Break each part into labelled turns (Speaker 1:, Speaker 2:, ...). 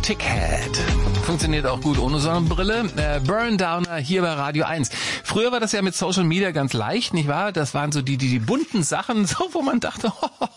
Speaker 1: Tickhead. Funktioniert auch gut ohne Sonnenbrille. Burn Downer hier bei Radio 1. Früher war das ja mit Social Media ganz leicht, nicht wahr? Das waren so die bunten Sachen, so wo man dachte,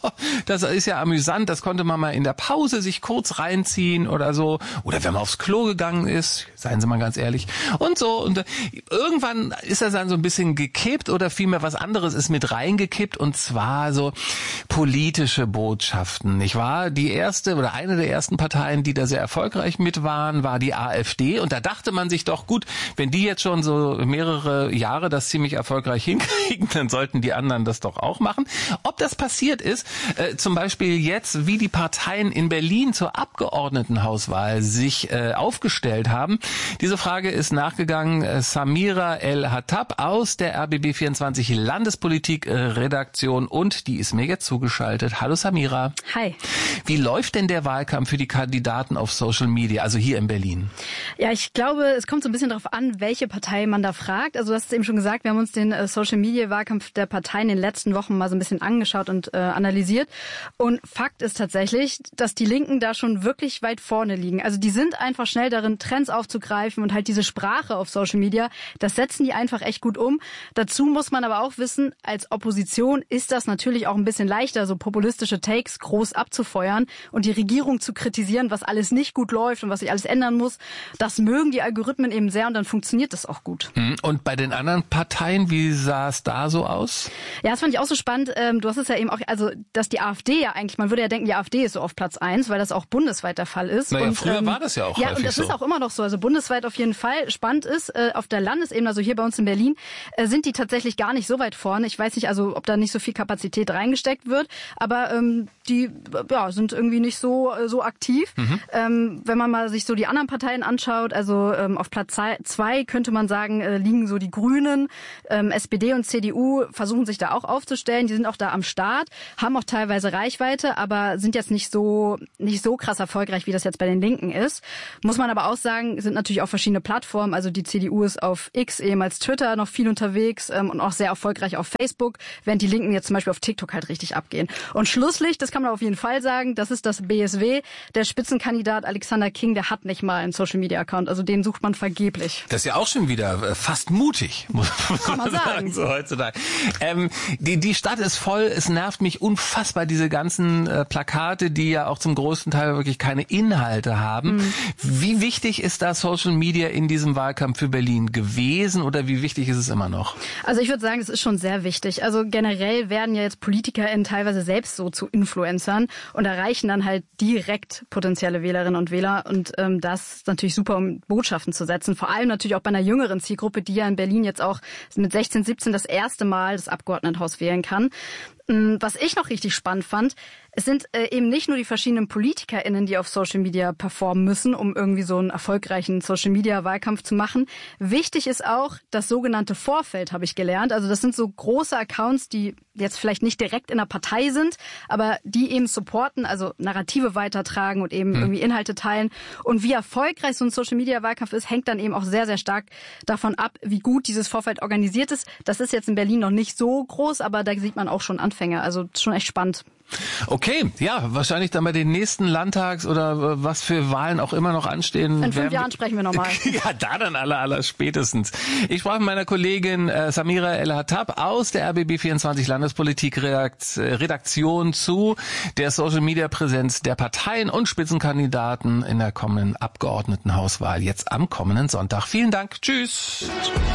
Speaker 1: das ist ja amüsant, das konnte man mal in der Pause sich kurz reinziehen oder so. Oder wenn man aufs Klo gegangen ist, seien Sie mal ganz ehrlich. Und so. Und irgendwann ist das dann so ein bisschen gekippt oder vielmehr was anderes ist mit reingekippt, und zwar so politische Botschaften, nicht wahr? Die erste oder eine der ersten Parteien, die da sehr erfolgreich mit waren, war die AfD. Und da dachte man sich doch, gut, wenn die jetzt schon so mehrere Jahre das ziemlich erfolgreich hinkriegen, dann sollten die anderen das doch auch machen. Ob das passiert ist, zum Beispiel jetzt, wie die Parteien in Berlin zur Abgeordnetenhauswahl sich aufgestellt haben, diese Frage ist nachgegangen Samira El-Hattab aus der RBB24 Landespolitik Redaktion, und die ist mir jetzt zugeschaltet. Hallo Samira.
Speaker 2: Hi.
Speaker 1: Wie läuft denn der Wahlkampf für die Kandidaten auf Social Media, also hier in Berlin?
Speaker 2: Ja, ich glaube, es kommt so ein bisschen darauf an, welche Partei man da fragt. Also du hast es eben schon gesagt, wir haben uns den Social-Media-Wahlkampf der Parteien in den letzten Wochen mal so ein bisschen angeschaut und analysiert. Und Fakt ist tatsächlich, dass die Linken da schon wirklich weit vorne liegen. Also die sind einfach schnell darin, Trends aufzugreifen, und halt diese Sprache auf Social Media, das setzen die einfach echt gut um. Dazu muss man aber auch wissen, als Opposition ist das natürlich auch ein bisschen leichter, so populistische Takes groß abzufeuern und die Regierung zu kritisieren, was alles nicht gut läuft und was sich alles ändern muss. Das mögen die Algorithmen eben sehr, und dann funktioniert das auch gut.
Speaker 1: Und bei den anderen Parteien, wie sah es da so aus?
Speaker 2: Ja, das fand ich auch so spannend. Du hast es ja eben auch, also dass die AfD ja eigentlich, man würde ja denken, die AfD ist so auf Platz 1, weil das auch bundesweit der Fall ist.
Speaker 1: Naja, und früher war das ja auch
Speaker 2: ja, und das
Speaker 1: so.
Speaker 2: Ist auch immer noch so. Also bundesweit auf jeden Fall. Spannend ist, auf der Landesebene, also hier bei uns in Berlin, sind die tatsächlich gar nicht so weit vorne. Ich weiß nicht, also ob da nicht so viel Kapazität reingesteckt wird, aber die sind irgendwie nicht so aktiv. Wenn man mal sich so die anderen Parteien anschaut, also auf Platz 2 könnte man sagen, liegen so die Grünen, SPD und CDU versuchen sich da auch aufzustellen, die sind auch da am Start, haben auch teilweise Reichweite, aber sind jetzt nicht so krass erfolgreich, wie das jetzt bei den Linken ist. Muss man aber auch sagen, sind natürlich auch verschiedene Plattformen, also die CDU ist auf X, ehemals Twitter, noch viel unterwegs und auch sehr erfolgreich auf Facebook, während die Linken jetzt zum Beispiel auf TikTok halt richtig abgehen. Und Schlusslicht, das kann man auf jeden Fall sagen, das ist das BSW, der Spitzenkandidat Alexander King, der hat nicht mal einen Social-Media-Account, also den sucht man vergeblich.
Speaker 1: Das ist ja auch schon wieder fast mutig, muss man sagen, so heutzutage. Die Stadt ist voll, es nervt mich unfassbar, diese ganzen Plakate, die ja auch zum größten Teil wirklich keine Inhalte haben. Wie wichtig ist da Social Media in diesem Wahlkampf für Berlin gewesen, oder wie wichtig ist es immer noch?
Speaker 2: Also ich würde sagen, es ist schon sehr wichtig. Also generell werden ja jetzt PolitikerInnen teilweise selbst so zu Influencern und erreichen dann halt direkt potenzielle Wählerinnen und Wähler, und das ist natürlich super, um Botschaften zu setzen. Vor allem natürlich auch bei einer jüngeren Zielgruppe, die ja in Berlin jetzt auch mit 16, 17 das erste Mal das Abgeordnetenhaus wählen kann. Was ich noch richtig spannend fand, es sind eben nicht nur die verschiedenen PolitikerInnen, die auf Social Media performen müssen, um irgendwie so einen erfolgreichen Social Media Wahlkampf zu machen. Wichtig ist auch das sogenannte Vorfeld, habe ich gelernt. Also das sind so große Accounts, die jetzt vielleicht nicht direkt in der Partei sind, aber die eben supporten, also Narrative weitertragen und eben irgendwie Inhalte teilen. Und wie erfolgreich so ein Social Media Wahlkampf ist, hängt dann eben auch sehr, sehr stark davon ab, wie gut dieses Vorfeld organisiert ist. Das ist jetzt in Berlin noch nicht so groß, aber da sieht man auch schon Anfänge. Also schon echt spannend.
Speaker 1: Okay, ja, wahrscheinlich dann bei den nächsten Landtags- oder was für Wahlen auch immer noch anstehen.
Speaker 2: In 5 Jahren sprechen wir nochmal.
Speaker 1: Ja, da dann aller spätestens. Ich sprach mit meiner Kollegin Samira El-Hattab aus der RBB24 Landespolitik Redaktion zu der Social-Media-Präsenz der Parteien und Spitzenkandidaten in der kommenden Abgeordnetenhauswahl jetzt am kommenden Sonntag. Vielen Dank. Tschüss.